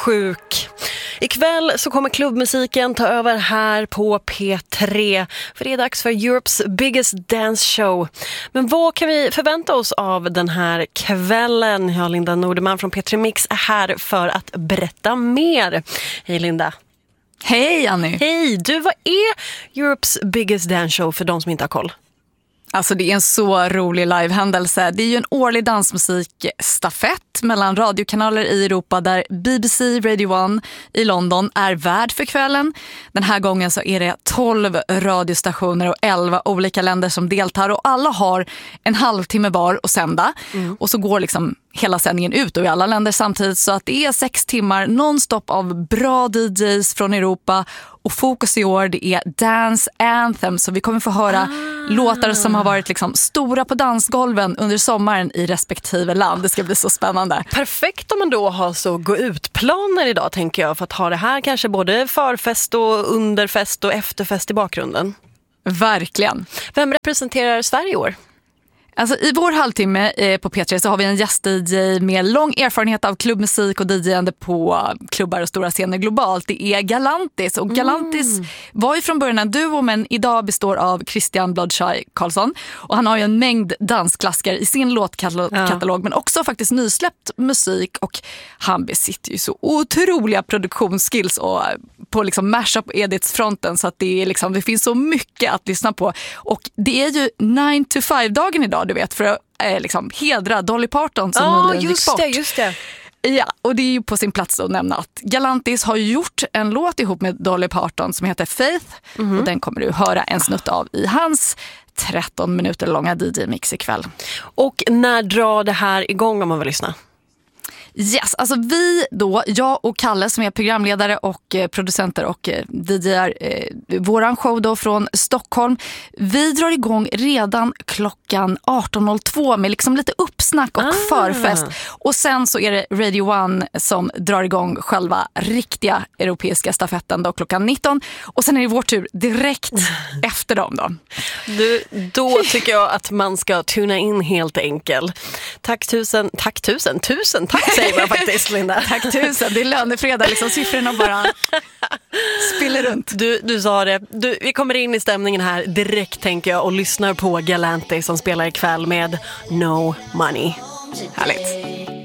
sjuk. Ikväll så kommer klubbmusiken ta över här på P3. För det är dags för Europe's biggest dance show. Men vad kan vi förvänta oss av den här kvällen? Ja, Linda Nordeman från P3 Mix är här för att berätta mer. Hej Linda. Hej Annie. Hej, du, vad är Europe's biggest dance show för de som inte har koll? Alltså det är en så rolig livehändelse. Det är ju en årlig dansmusikstafett mellan radiokanaler i Europa där BBC Radio 1 i London är värd för kvällen. Den här gången så är det 12 radiostationer och 11 olika länder som deltar och alla har en halvtimme var att sända. Och så går liksom hela sändningen ut och i alla länder samtidigt, så att det är 6 timmar nonstop av bra DJs från Europa. Och fokus i år, det är Dance Anthem, så vi kommer få höra låtar som har varit liksom stora på dansgolven under sommaren i respektive land. Det ska bli så spännande. Perfekt om man då har så gå ut planer idag, tänker jag, för att ha det här kanske både förfest och underfest och efterfest i bakgrunden. Verkligen. Vem representerar Sverige i år? Alltså, i vår halvtimme på P3 så har vi en gäst-DJ med lång erfarenhet av klubbmusik och DJande på klubbar och stora scener globalt. Det är Galantis. Och Galantis var ju från början en duo, men idag består av Christian Bloodshy Karlsson. Och han har ju en mängd dansklassiker i sin låtkatalog, men också faktiskt nysläppt musik. Och han besitter ju så otroliga produktionsskills och på liksom mashup-edits-fronten, så att det är liksom, det finns så mycket att lyssna på. Och det är ju 9 to 5-dagen idag, du vet, för att liksom hedra Dolly Parton som nyligen gick bort. Just det. Ja, och det är ju på sin plats att nämna att Galantis har gjort en låt ihop med Dolly Parton som heter Faith. Och den kommer du höra en snutt av i hans 13 minuter långa DJ-mix ikväll. Och när drar det här igång om man vill lyssna? Yes, alltså vi då, jag och Kalle som är programledare och producenter och DJar våran show då från Stockholm. Vi drar igång redan klockan 18.02 med liksom lite uppsnack och förfest. Och sen så är det Radio 1 som drar igång själva riktiga europeiska stafetten då klockan 19. Och sen är det vår tur direkt efter dem då. Då tycker jag att man ska tuna in helt enkelt. Tack tusen, tack säger man faktiskt, Linda. Tack tusen, det är lönefredag, liksom siffrorna bara spiller runt. Du sa det, vi kommer in i stämningen här direkt, tänker jag, och lyssnar på Galantis som spelar ikväll med No Money. Härligt.